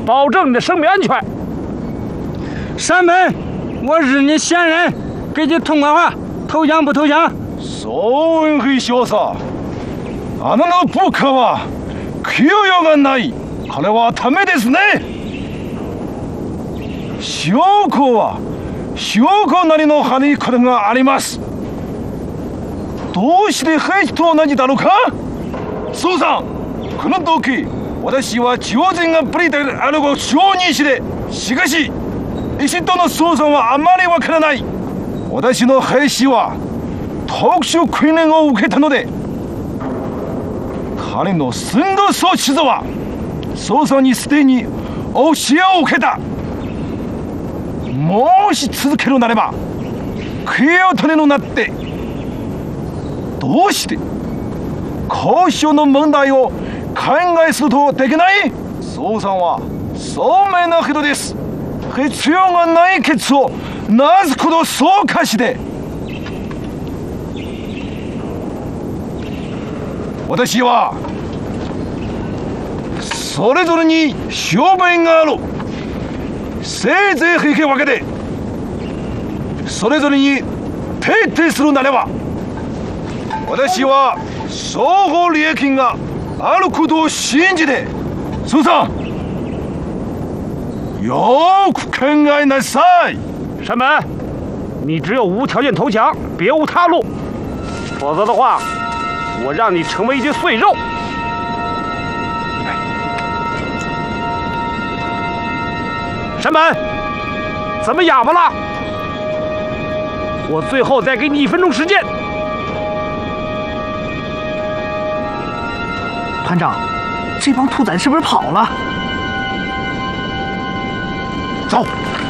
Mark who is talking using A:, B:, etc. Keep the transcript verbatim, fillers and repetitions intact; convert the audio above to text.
A: 保证你的生命安全。
B: 山本，我日你闲人，给你通个话，投降不投降？
C: そういうふう少佐、あのの部下は気よよがない。これはダメですね。証拠は証拠なりの張り方があります。どうして兵士と同じだろうか。総さん、この時私は上人がブリであるを承認して、しかし石戸の総さんはあまりわからない。私の兵士は特殊訓練を受けたので、彼の寸胴装置とは総さんにすでに教えを受けた。もし続けるなれば気を取れぬなって。どうして交渉の問題を考えするとできない。総さんは聡明な人です。必要がないケツをなすことそうかして。私はそれぞれに証明がある。せいぜい引き分けてそれぞれに徹底するなれば、私は双方利益があることを信じて。苏さん、よく考えなさい。
A: 山本，你只有无条件投降，别无他路，否则的话，我让你成为一具碎肉。山本，怎么哑巴了？我最后再给你一分钟时间。
D: 团长，这帮兔崽是不是跑了？
C: 走。